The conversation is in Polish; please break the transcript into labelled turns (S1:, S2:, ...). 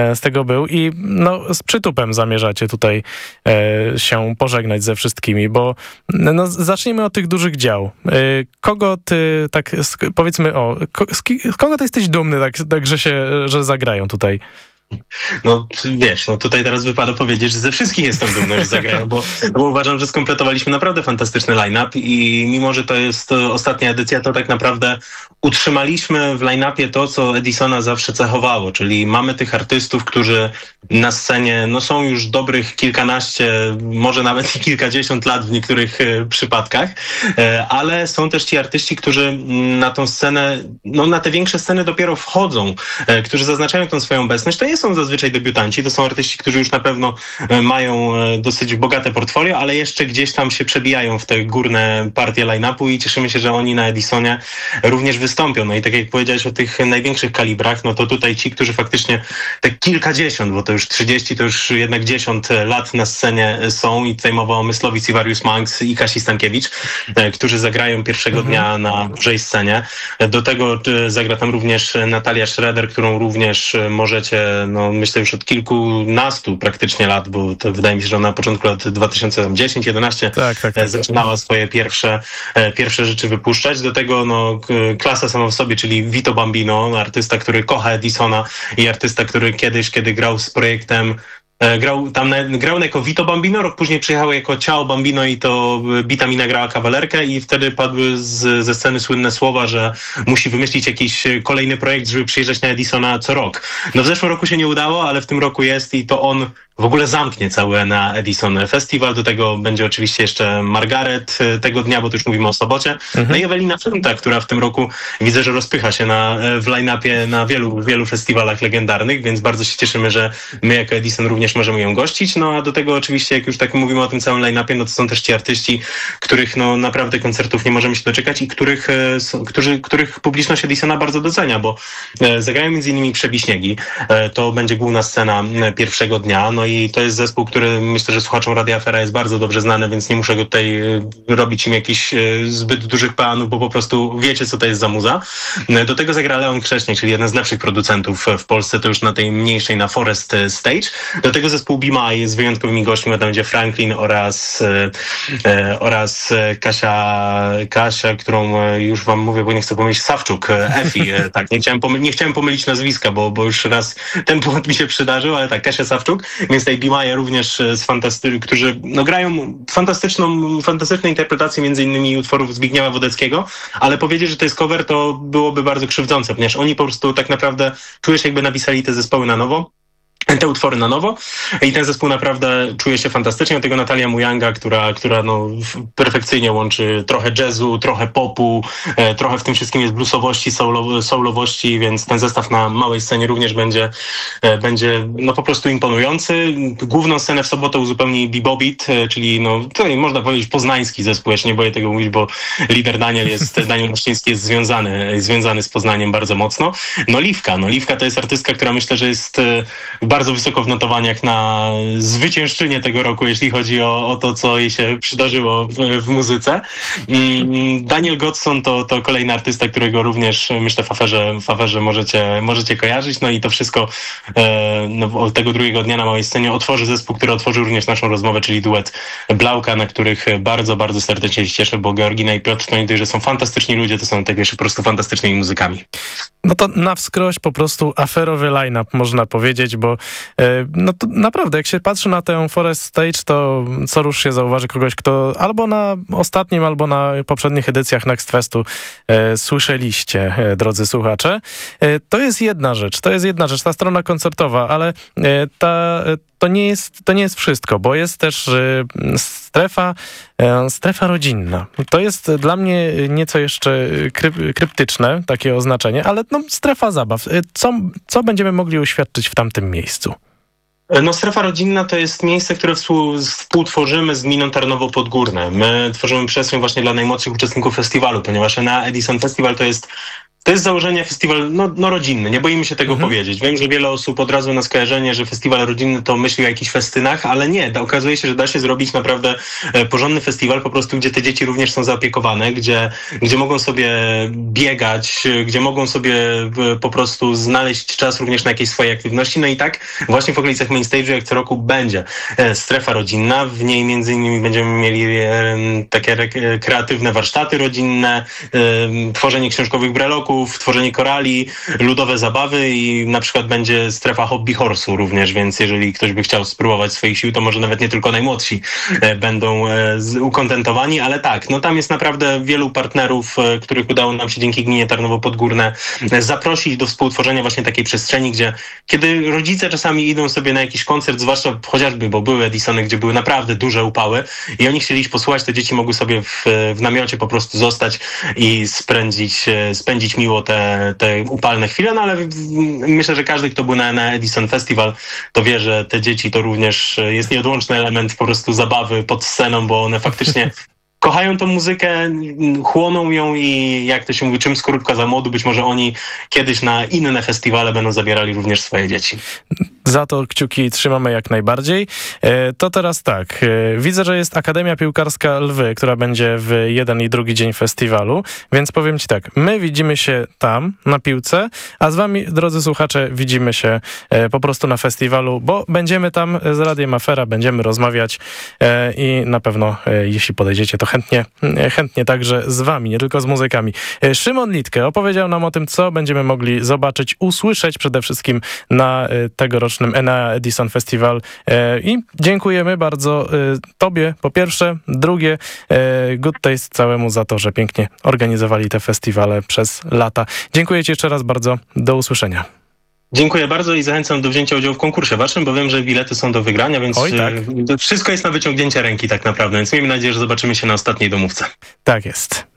S1: z tego był i no, z przytupem zamierzacie tutaj się pożegnać ze wszystkimi, bo no, zacznijmy od tych dużych dział. Kogo ty, tak powiedzmy, z kogo ty jesteś dumny, tak że zagrają tutaj?
S2: No wiesz, no tutaj teraz wypada powiedzieć, że ze wszystkich jestem dumny, że zagrają, bo uważam, że skompletowaliśmy naprawdę fantastyczny line-up i mimo, że to jest ostatnia edycja, to tak naprawdę utrzymaliśmy w line-upie to, co Edisona zawsze cechowało, czyli mamy tych artystów, którzy na scenie no, są już dobrych kilkanaście, może nawet i kilkadziesiąt lat w niektórych przypadkach, ale są też ci artyści, którzy na tą scenę, no na te większe sceny dopiero wchodzą, którzy zaznaczają tą swoją obecność. To nie są zazwyczaj debiutanci, to są artyści, którzy już na pewno mają dosyć bogate portfolio, ale jeszcze gdzieś tam się przebijają w te górne partie line-upu i cieszymy się, że oni na Edisonie również wystąpią. No i tak jak powiedziałeś o tych największych kalibrach, no to tutaj ci, którzy faktycznie te kilkadziesiąt, bo to już 30, to już jednak 10 lat na scenie są i tutaj mowa o Myslowic, Iwarius Monks i Kasi Stankiewicz, którzy zagrają pierwszego dnia na dużej scenie. Do tego zagra tam również Natalia Schroeder, którą również możecie, no myślę już od kilkunastu praktycznie lat, bo to wydaje mi się, że ona na początku lat 2010-11 tak. Zaczynała swoje pierwsze rzeczy wypuszczać. Do tego no, klasa sama w sobie, czyli Vito Bambino, artysta, który kocha Edisona i artysta, który kiedyś, kiedy grał z projektem, grał jako Vito Bambino, rok później przyjechał jako Ciao Bambino i to Bitamina grała kawalerkę i wtedy padły ze sceny słynne słowa, że musi wymyślić jakiś kolejny projekt, żeby przyjeżdżać na Edisona co rok. No w zeszłym roku się nie udało, ale w tym roku jest i to on w ogóle zamknie cały na Edison Festival. Do tego będzie oczywiście jeszcze Margaret tego dnia, bo tu już mówimy o sobocie. No i Ewelina Frunta, która w tym roku widzę, że rozpycha się w line-upie na wielu festiwalach legendarnych, więc bardzo się cieszymy, że my jako Edison również możemy ją gościć. No a do tego oczywiście, jak już tak mówimy o tym całym line-upie, no to są też ci artyści, których no naprawdę koncertów nie możemy się doczekać i których publiczność Edisona bardzo docenia, bo zagrają między innymi Przebiśniegi. To będzie główna scena pierwszego dnia. No i to jest zespół, który myślę, że słuchaczom Radia Afera jest bardzo dobrze znany, więc nie muszę go tutaj robić im jakichś zbyt dużych planów, bo po prostu wiecie, co to jest za muza. Do tego zagra Leon Krześniak, czyli jeden z lepszych producentów w Polsce, to już na tej mniejszej, na Forest Stage. Do tego zespół Be My z wyjątkowymi gośćmi, a tam będzie Franklin oraz Kasia, którą już wam mówię, bo nie chcę pomylić, Sawczuk, Efi, tak, nie chciałem pomylić nazwiska, bo już raz ten błąd mi się przydarzył, ale tak, Kasia Sawczuk, więc tej Be My również którzy no, grają fantastyczne interpretacje między innymi utworów Zbigniewa Wodeckiego, ale powiedzieć, że to jest cover, to byłoby bardzo krzywdzące, ponieważ oni po prostu tak naprawdę czujesz, jakby napisali te zespoły na nowo, te utwory na nowo i ten zespół naprawdę czuje się fantastycznie. Do tego Natalia Mujanga, która no, perfekcyjnie łączy trochę jazzu, trochę popu, trochę w tym wszystkim jest bluesowości, soulowości, więc ten zestaw na małej scenie również będzie no, po prostu imponujący. Główną scenę w sobotę uzupełni Bebobit, czyli no, tutaj można powiedzieć poznański zespół, ja się nie boję tego mówić, bo lider Daniel Mościński jest związany z Poznaniem bardzo mocno. No Liwka to jest artystka, która myślę, że jest bardzo wysoko w notowaniach na zwyciężczynię tego roku, jeśli chodzi o to, co jej się przydarzyło w muzyce. Daniel Godson to kolejny artysta, którego również myślę w aferze możecie kojarzyć. No i to wszystko no, tego drugiego dnia na małej scenie otworzy zespół, który otworzył również naszą rozmowę, czyli duet Blauka, na których bardzo, bardzo serdecznie się cieszę, bo Georgina i Piotr to nie dość, że są fantastyczni ludzie, to są też po prostu fantastycznymi muzykami.
S1: No to na wskroś po prostu aferowy line-up można powiedzieć, bo no to naprawdę jak się patrzy na tę Forest Stage, to co rusz się zauważy kogoś, kto albo na ostatnim, albo na poprzednich edycjach Next Festu słyszeliście, drodzy słuchacze. To jest jedna rzecz, ta strona koncertowa, ale to nie jest wszystko, bo jest też strefa rodzinna. To jest dla mnie nieco jeszcze kryptyczne takie oznaczenie, ale no, strefa zabaw. Co będziemy mogli uświadczyć w tamtym miejscu?
S2: No, strefa rodzinna to jest miejsce, które współtworzymy z Gminą Tarnowo-Podgórne. My tworzymy przestrzeń właśnie dla najmłodszych uczestników festiwalu, ponieważ na Edison Festival to jest To jest założenie festiwal rodzinny, nie boimy się tego powiedzieć. Wiem, że wiele osób od razu na skojarzenie, że festiwal rodzinny to myśli o jakichś festynach, ale nie, okazuje się, że da się zrobić naprawdę porządny festiwal, po prostu gdzie te dzieci również są zaopiekowane, gdzie mogą sobie biegać, gdzie mogą sobie po prostu znaleźć czas również na jakieś swoje aktywności. No i tak właśnie w okolicach Main Stage'u jak co roku będzie strefa rodzinna, w niej między innymi będziemy mieli takie kreatywne warsztaty rodzinne, tworzenie książkowych breloków, tworzenie korali, ludowe zabawy i na przykład będzie strefa hobby horse'u również, więc jeżeli ktoś by chciał spróbować swoich sił, to może nawet nie tylko najmłodsi będą ukontentowani, ale tak, no tam jest naprawdę wielu partnerów, których udało nam się dzięki Gminie Tarnowo Podgórne zaprosić do współtworzenia właśnie takiej przestrzeni, gdzie kiedy rodzice czasami idą sobie na jakiś koncert, zwłaszcza chociażby, bo były Edisony, gdzie były naprawdę duże upały i oni chcieli iść posłuchać, te dzieci mogły sobie w namiocie po prostu zostać i spędzić miło te upalne chwile, no ale myślę, że każdy, kto był na Edison Festival, to wie, że te dzieci to również jest nieodłączny element po prostu zabawy pod sceną, bo one faktycznie kochają tą muzykę, chłoną ją i jak to się mówi, czym skorupka za młodu, być może oni kiedyś na inne festiwale będą zabierali również swoje dzieci.
S1: Za to kciuki trzymamy jak najbardziej. To teraz tak, widzę, że jest Akademia Piłkarska Lwy, która będzie w jeden i drugi dzień festiwalu, więc powiem ci tak, my widzimy się tam na piłce, a z wami, drodzy słuchacze, widzimy się po prostu na festiwalu, bo będziemy tam z Radiem Afera, będziemy rozmawiać i na pewno, jeśli podejdziecie, to chętnie także z wami, nie tylko z muzykami. Szymon Litke opowiedział nam o tym, co będziemy mogli zobaczyć, usłyszeć przede wszystkim na tegorocznym Enea Edison Festival i dziękujemy bardzo tobie po pierwsze, drugie Good Taste całemu za to, że pięknie organizowali te festiwale przez lata. Dziękuję ci jeszcze raz bardzo, do usłyszenia.
S2: Dziękuję bardzo i zachęcam do wzięcia udziału w konkursie waszym, bo wiem, że bilety są do wygrania, więc
S1: tak.
S2: Wszystko jest na wyciągnięcie ręki tak naprawdę, więc miejmy nadzieję, że zobaczymy się na ostatniej domówce.
S1: Tak jest.